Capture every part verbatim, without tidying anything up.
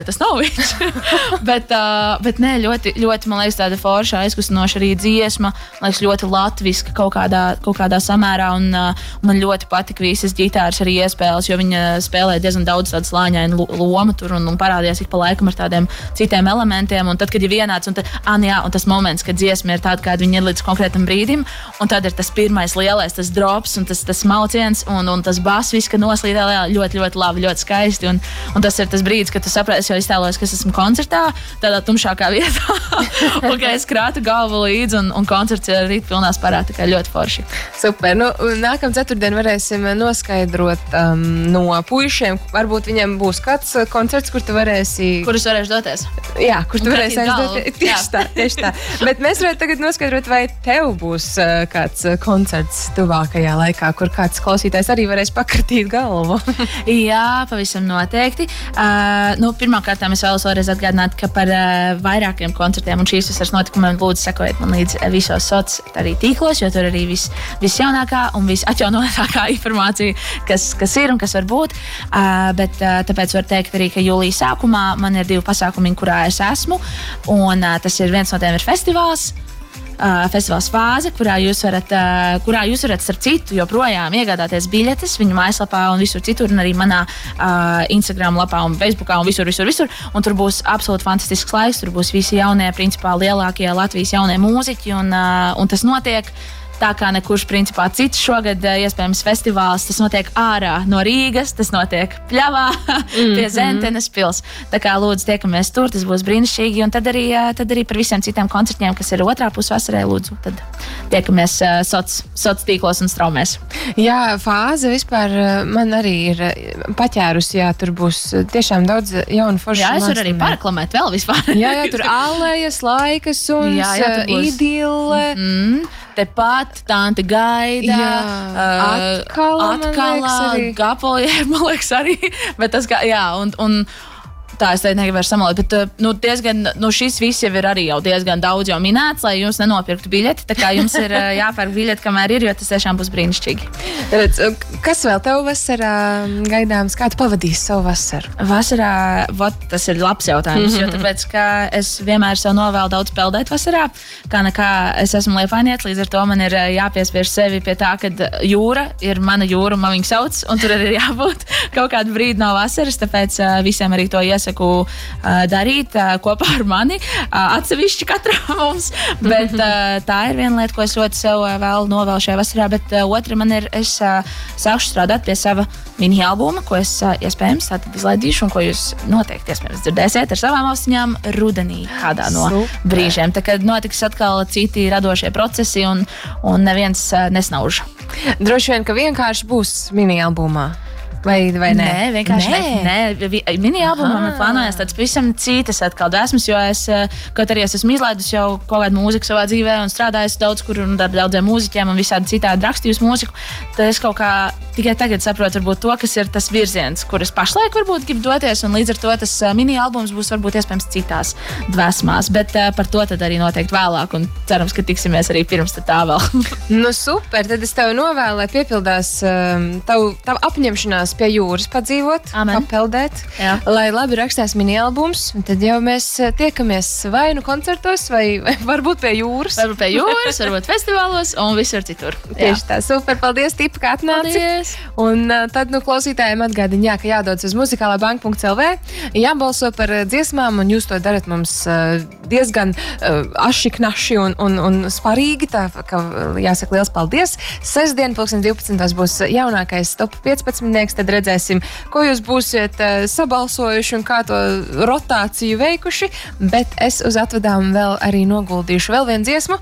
tas nav viņš. bet, uh, bet nē, ļoti, ļoti, man liekas, tāda forša aizkustinoša arī dziesma. Man liekas, ļoti latviska kaut kādā, kaut kādā samērā. Un uh, man ļoti patika visas ģitāras arī iespēles, jo viņa spēlē diezgan daudz tādu slāņainu lomu tur un, un parādījās ik pa laikam ar tādiem citiem elementiem. Un tad, kad ir vienāds, un, tad, an, jā, un tas moments, kad dziesma ir tāda, kāda viņa ir līdz konkrētam brīdim, un tad ir tas pirmais lielais, tas drops un tas, tas mauciens un, un tas bass, viss, kad noslīdē ļoti, ļoti labi, ļoti skaisti. Un, un tas ir tas brīdis, kad tu saprati, jau iztēlojos, ka es esmu koncertā, tādā tumšākā vietā, un ka es krātu galvu līdzi, un, un koncerts ir rīt pilnā sparā, tā kā ļoti forši. Super. Nu, nākamā ceturtdien varēsim noskaidrot um, no puišiem. Varbūt viņiem būs kāds koncerts, kur tu varēsi... Kur es varēšu doties? Jā, kur tu un varēsi aizdoties. Tieši tā, tieši tā. Bet mēs varētu tagad noskaidrot, vai tev būs uh, kāds koncerts tuvākajā laikā, kur kāds klausītājs arī varēs pakartīt galvu. Jā, pavisam noteikti. Uh, nu, Pirmkārt, es vēlos vēlreiz atgādināt, ka par uh, vairākiem koncertiem un šīs vasaras notikumiem lūdzu sekojiet man līdz visos sociālos arī tīklos, jo tur arī vis, visjaunākā un visatjaunotākā informācija, kas, kas ir un kas var būt. Uh, bet uh, tāpēc var teikt arī, ka jūlijas sākumā man ir divi pasākumi, kurā es esmu. Un uh, tas ir viens no tiem ir festivāls. Uh, festivāls Fāze, kurā jūs varat, uh, kurā jūs varat starp citu joprojām iegādāties biļetes viņu mājaslapā un visur citur, un arī manā uh, Instagram lapā un Facebookā un visur, visur, visur. Un tur būs absolūti fantastisks laiks, tur būs visi jaunie, principā lielākie Latvijas jaunie mūziķi, un, uh, un tas notiek tā kā nekurš principā cits šogad, iespējams, festivāls. Tas notiek ārā no Rīgas, tas notiek Pļavā, mm-hmm. pie Zentenes pils. Tā kā lūdzu tiekamies tur, tas būs brīnišķīgi. Un tad arī, tad arī par visiem citiem koncertiem, kas ir otrā pusvasarē, lūdzu, tad tiekamies uh, soc, soc tīklos un straumēs. Jā, Fāze vispār man arī ir paķērusi, jā, tur būs tiešām daudz jaunu foršu. Jā, es varu arī pareklamēt vēl vispār. jā, jā, tur Alejas, Laikas un jā, jā, Idile. Mm-hmm. Tepat, Tante Gaida, uh, Atkala, Atkala Gapoļie, man liekas arī, bet tas, kā, jā, un, un tā es teicu, negribēju samalot, bet nu, diezgan, nu, šis viss jau ir arī jau diezgan daudz jau minēts, lai jūs nenopirktu biļeti, tā kā jums ir jāpērk biļeti, kamēr ir, jo tas tiešām būs brīnišķīgi. Redz, kas vēl tev vasarā gaidāms? Kā tu pavadīsi savu vasaru? Vasarā, vat, tas ir labs jautājums, mm-hmm. jo tāpēc, ka es vienmēr sev novēlu daudz peldēt vasarā, kā nekā es esmu liepainietis, līdz ar to man ir jāpiespiež sevi pie tā, ka jūra ir mana jūra, man viņu sauc, un tur ir jābūt kaut kādu brīdi no vasaras, tāpēc visiem arī to iesaku Uh, darīt uh, kopā ar mani, uh, atsevišķi katram mums, bet uh, tā ir viena lieta, ko es ļoti sev uh, vēl novēlu šajā vasarā, bet uh, otra man ir, es uh, sākšu strādāt pie sava mini-albuma, ko es uh, iespējams tātad izlaidīšu un ko jūs noteikti iespējams dzirdēsiet ar savām austiņām rudenī kādā no Super. brīžiem. Tā kā notiks atkal citi radošie procesi un, un neviens uh, nesnauž. Droši vien, ka vienkārši būs mini-albumā. Vai, vai nē? Nē, vienkārši nē. nē. nē. Mini-albumā man plānojas tāds pavisam citas atkal dēsmas, jo es, kaut arī es esmu izlaidus jau kaut kādu mūziku savā dzīvē un strādājis daudz kur un ar daudziem mūziķiem un visādi citādi rakstījusi mūziku, tad es kaut kā tikai tagad saprotu varbūt to, kas ir tas virziens, kur es pašlaik varbūt gribu doties, un līdz ar to tas mini-albums būs varbūt iespējams citās dvēsmās, bet uh, par to tad arī noteikti vēlāk, un cerams, ka tiksimies arī pirms tā vēl. Nu super, tad es tev novēlu, lai piepildās um, tavu, tavu apņemšanās pie jūras padzīvot, Amen. papeldēt, Jā. lai labi rakstās mini-albums, un tad jau mēs tiekamies vai nu koncertos, vai, vai varbūt pie jūras. Varbūt pie jūras, varbūt festivālos un visur citur. Tieši tā, super, paldies, Tipa, kā atnāci. Paldies. Un uh, tad, nu, klausītājiem atgādina, jā, ka jādodas uz muzikālā banka punkts el vē, jābalso par uh, dziesmām, un jūs to darat mums uh, diezgan uh, aši, knaši un, un, un sparīgi, tā, ka jāsaka liels paldies. Sestdien, pulkstens divpadsmitos būs jaunākais top piecpadsmitnieks, tad redzēsim, ko jūs būsiet uh, sabalsojuši un kā to rotāciju veikuši, bet es uz atvadām vēl arī noguldīšu vēl vienu dziesmu,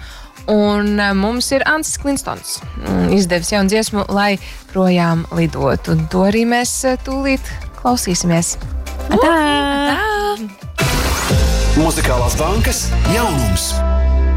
un uh, mums ir Ansis Klinstons izdevis jaunu dziesmu, lai projām lidot, un to arī mēs uh, tūlīt klausīsimies. Atā! Atā! Muzikālās bankas jaunums.